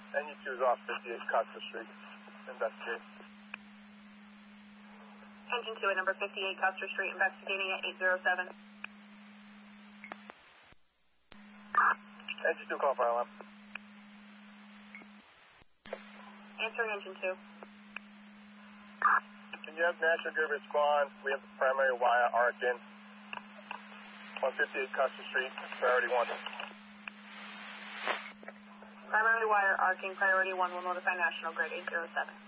NU2 is off 58 Custer Street. Investigate. Engine 2 at number 58 Custer Street, investigating at 807. Engine 2, call fire alarm. Answering Engine 2. Can you have National Grid respond? We have the primary wire arcing on 58 Custer Street, priority 1. Primary wire arcing, priority 1 will notify National Grid 807.